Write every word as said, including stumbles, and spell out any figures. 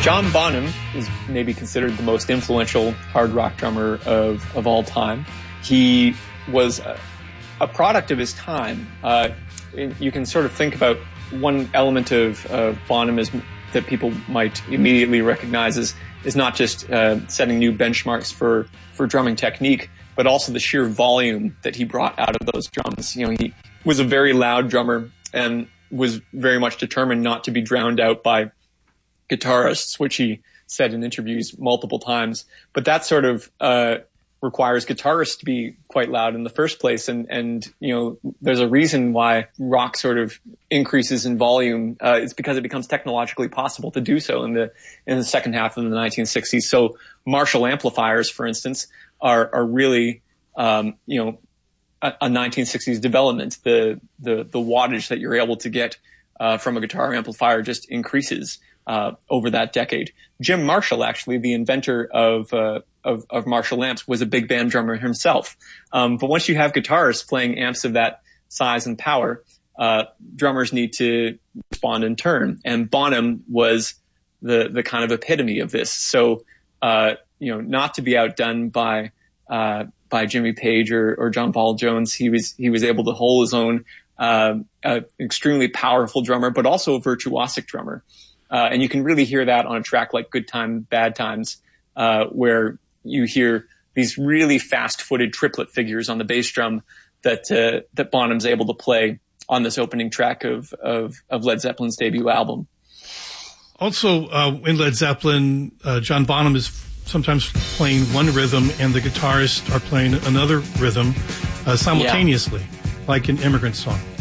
John Bonham is maybe considered the most influential hard rock drummer of, of all time. He was a, a product of his time. Uh, you can sort of think about one element of uh, Bonham is that people might immediately recognize as is not just uh, setting new benchmarks for, for drumming technique, but also the sheer volume that he brought out of those drums. You know, he was a very loud drummer and was very much determined not to be drowned out by guitarists, which he said in interviews multiple times. But that sort of uh requires guitarists to be quite loud in the first place. And, and you know, there's a reason why rock sort of increases in volume. Uh, it's because it becomes technologically possible to do so in the in the second half of the nineteen sixties. So Marshall amplifiers, for instance, are are really um, you know a, a nineteen sixties development. The the the wattage that you're able to get uh, from a guitar amplifier just increases uh, over that decade. Jim Marshall, actually, the inventor of uh, Of, of Marshall amps, was a big band drummer himself. Um, but once you have guitarists playing amps of that size and power, uh, drummers need to respond in turn. And Bonham was the, the kind of epitome of this. So, uh, you know, not to be outdone by, uh, by Jimmy Page or, or John Paul Jones, he was, he was able to hold his own, uh, uh, extremely powerful drummer, but also a virtuosic drummer. Uh, and you can really hear that on a track like Good Time, Bad Times, uh, where you hear these really fast-footed triplet figures on the bass drum that uh, that Bonham's able to play on this opening track of of, of Led Zeppelin's debut album. Also, uh, in Led Zeppelin, uh, John Bonham is sometimes playing one rhythm and the guitarists are playing another rhythm uh, simultaneously, yeah. like in Immigrant Song.